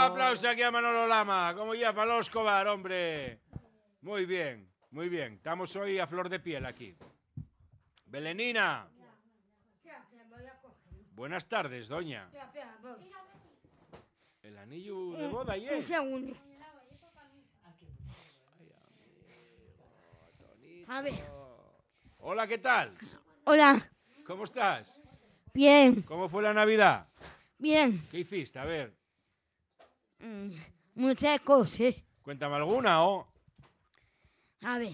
aplauso aquí a Manolo Lama, como ya para los Escobar, hombre. Muy bien, muy bien. Estamos hoy a flor de piel aquí. Belenina. Buenas tardes, doña. El anillo de boda ayer. Un segundo. A ver. Hola, ¿qué tal? Hola. ¿Cómo estás? Bien. ¿Cómo fue la Navidad? Bien. ¿Qué hiciste? A ver. Muchas cosas. Cuéntame alguna, ¿o? A ver.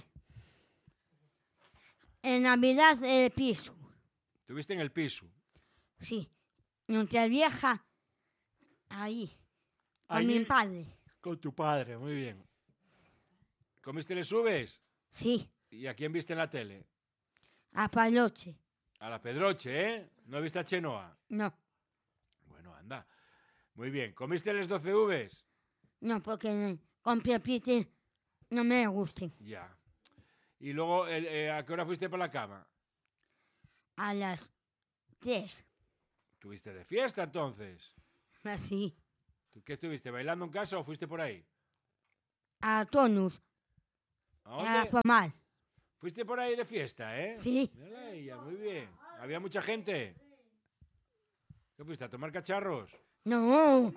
En Navidad el piso. ¿Estuviste en el piso? Sí. Nuestra vieja. Ahí. Con Allí. mi padre. Con tu padre, muy bien. ¿Comiste les uvas? Sí. ¿Y a quién viste en la tele? A Paloche. A la Pedroche, ¿eh? ¿No viste a Chenoa? No. Bueno, anda. Muy bien. ¿Comiste les 12 uvas? No, porque con Pepite no me gustan. Ya. ¿Y luego a qué hora fuiste para la cama? A las 3. ¿Tuviste de fiesta entonces? Así. ¿Tú qué estuviste? ¿Bailando en casa o fuiste por ahí? A Tonus. ¿A A dónde? Pomar. Fuiste por ahí de fiesta, ¿eh? Sí. Mírala ella, muy bien. ¿Había mucha gente? ¿Qué fuiste, a tomar cacharros? No.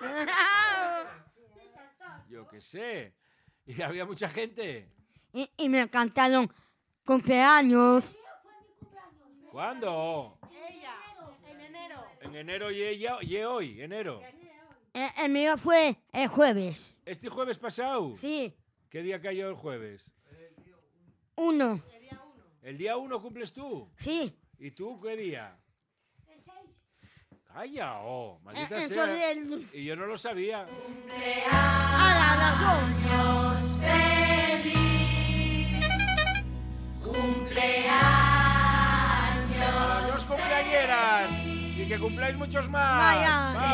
Yo qué sé. ¿Y había mucha gente? Y me cantaron cumpleaños. ¿Cuándo? Ella, en enero. En enero y ella, y hoy, enero. El mío fue el jueves. ¿Este jueves pasado? Sí. ¿Qué día cayó el jueves? 1. ¿El día 1 cumples tú? Sí. ¿Y tú qué día? El 6. Calla, oh, maldita sea. Entonces, Y yo no lo sabía. a las 2. ¡A las dos cumpleañeras! Y que cumpláis muchos más. Vaya. ¡Vamos!